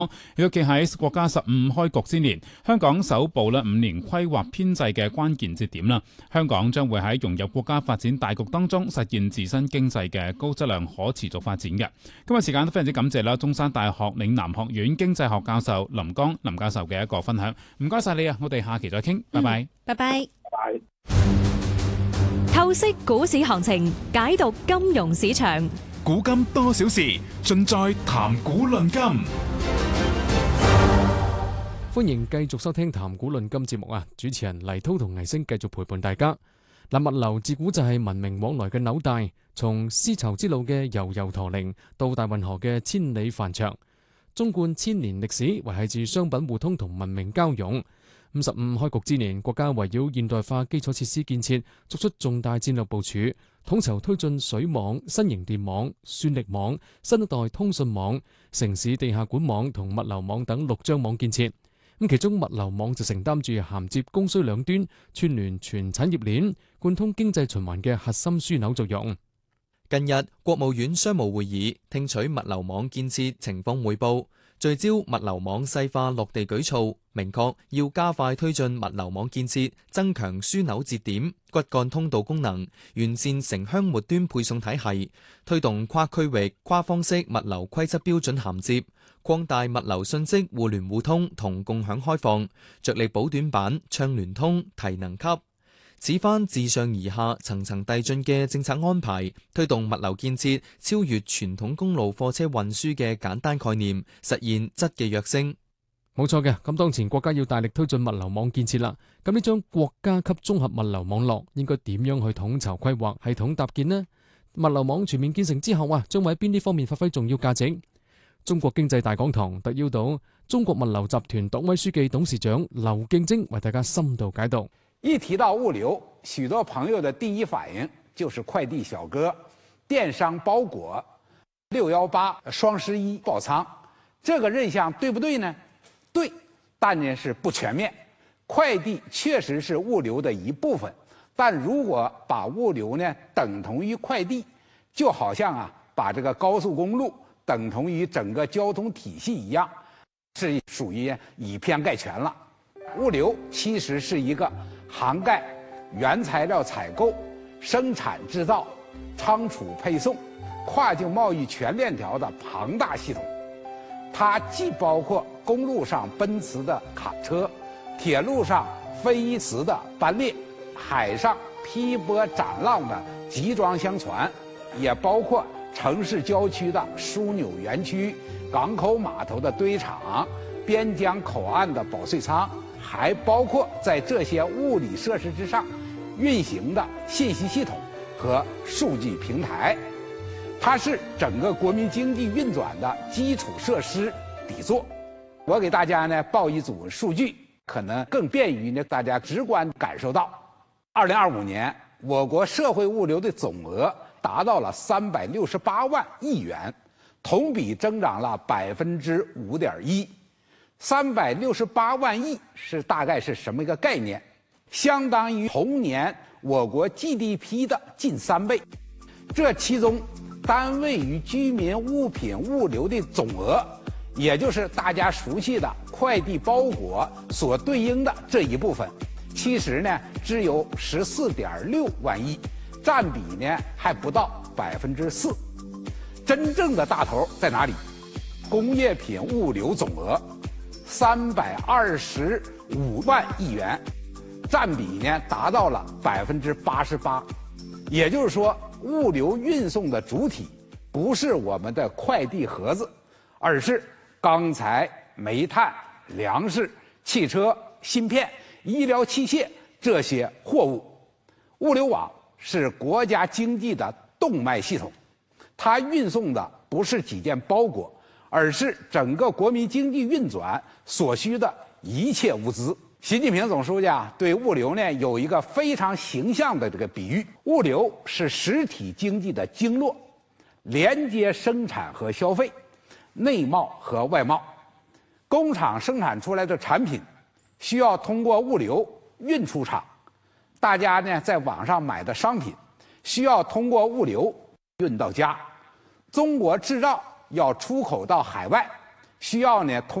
亦都企喺國家15開局之年，香港首部5年規劃編制嘅關鍵節點啦。香港將會喺融入國家發展大局當中，實現自身經濟嘅高質量可持續發展嘅。今日時間都非常之感謝啦，中山大學嶺南學院經濟學教授林江林教授嘅一個分享。唔該晒你啊，我哋下期再傾，拜拜。 拜拜。透析股市行情，解讀金融市場。 古今多少事，盡在談股論金。 歡迎繼續收聽談股論金節目啊！主持人黎濤同倪星繼續陪伴大家。物流自古就係文明往來嘅紐帶，從絲綢之路嘅悠悠駝鈴到大運河嘅千里帆長，縱貫千年歷史，維繫住商品互通同文明交融。15開局之年，國家圍繞現代化基礎設施建設作出重大戰略部署，統籌推進水網、新型電網、算力網、新一代通訊網、城市地下管網同物流網等6張網建設。其中物流網就承擔住銜接供需兩端、串聯全產業鏈、貫通經濟循環嘅核心樞紐作用。 近日，國務院商務會議聽取物流網建設情況匯報，聚焦物流網細化落地舉措，明確要加快推進物流網建設，增強樞紐節點、骨幹通道功能，完善城鄉末端配送體系，推動跨區域、跨方式物流規則標準銜接，擴大物流信息互聯互通同共享開放，着力補短板、暢聯通、提能級。此番自上而下、層層遞進嘅政策安排，推動物流建設超越傳統公路貨車運輸嘅簡單概念，實現質嘅躍升。 冇錯嘅，咁當前國家要大力推進物流網建設啦。咁呢張國家級綜合物流網絡應該點樣去統籌規劃、系統搭建呢？物流網全面建成之後啊，將會喺邊啲方面發揮重要價值？中國經濟大講堂特邀到中國物流集團黨委書記、董事長劉敬晶為大家深度解讀。 一提到物流，許多朋友的第一反應就是快遞小哥、電商包裹、618、雙11爆倉，這個印象對不對呢？對，但呢是不全面。快遞確實是物流的一部分，但如果把物流呢等同於快遞，就好像把這個高速公路等同於整個交通體系一樣，是屬於以偏概全了。物流其實是一個涵蓋原材料採購、生產製造、倉儲配送、跨境貿易全鏈條的龐大系統。它既包括公路上奔馳的卡車、鐵路上飛馳的班列、海上劈波斬浪的集裝箱船，也包括城市郊區的樞紐園區、港口碼頭的堆場、邊疆口岸的保稅倉，還包括在這些物理設施之上運行的信息系統和數據平台。它是整個國民經濟運轉的基礎設施底座。我給大家呢報一組數據，可能更便於呢大家直觀感受到。2025年，我國社會物流的總額達到了368萬億元，同比增長了5.1%。368萬億大概是什麼一個概念？相當於同年我國 GDP 的近3倍。這其中單位與居民物品物流的總額，也就是大家熟悉的快遞包裹所對應的這一部分，其實呢只有14.6萬億，佔比呢還不到4%。真正的大頭在哪裡？工業品物流總額325萬億元，佔比呢達到了88%。也就是說，物流運送的主體不是我們的快遞盒子，而是鋼材、煤炭、糧食、汽車、芯片、醫療器械這些貨物。物流網是國家經濟的動脈系統，它運送的不是幾件包裹，而是整個國民經濟運轉所需的一切物資。習近平總書記對物流呢有一個非常形象的這個比喻，物流是實體經濟的經絡，連接生產和消費、內貿和外貿。工廠生產出來的產品需要通過物流運出廠，大家呢在網上買的商品需要通過物流運到家。中國製造要出口到海外， 需要呢通